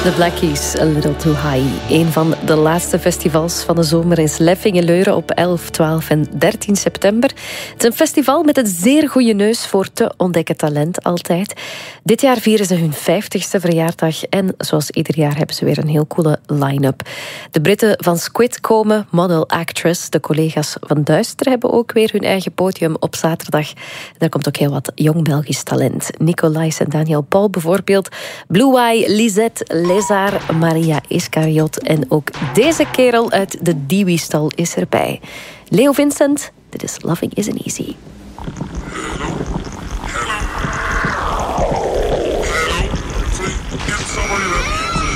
The Black Keys, A Little Too High. Een van de laatste festivals van de zomer is Leffinge-Leuren op 11, 12 en 13 september. Het is een festival met een zeer goede neus voor te ontdekken talent altijd. Dit jaar vieren ze hun 50ste verjaardag en zoals ieder jaar hebben ze weer een heel coole line-up. De Britten van Squid komen, Model Actress, de collega's van Duister hebben ook weer hun eigen podium op zaterdag. Daar komt ook heel wat jong Belgisch talent. Nicolais en Daniel Paul bijvoorbeeld, Blue Eye, Lisette, Lézard, Maria Iscariot en ook deze kerel uit de Dewey-stal is erbij. Leo Vincent, dit is Loving Isn't Easy.